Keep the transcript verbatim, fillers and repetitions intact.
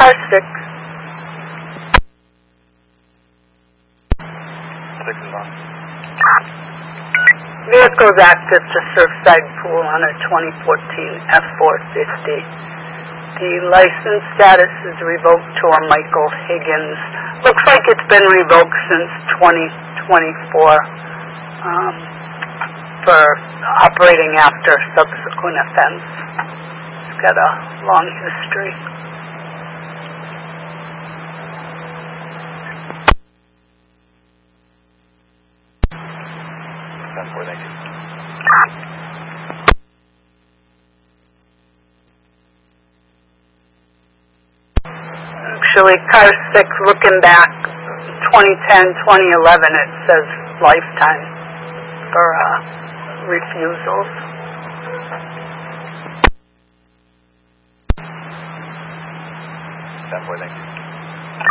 Car six. Six is on. Vehicle's active to Surfside Pool on a twenty fourteen F four fifty. The license status is revoked to a Michael Higgins. Looks like it's been revoked since twenty twenty-four um, for operating after subsequent offense. It's got a long history. ten four, thank you. Actually, car six, looking back, twenty ten, twenty eleven, it says lifetime for uh, refusals. ten four, thank you.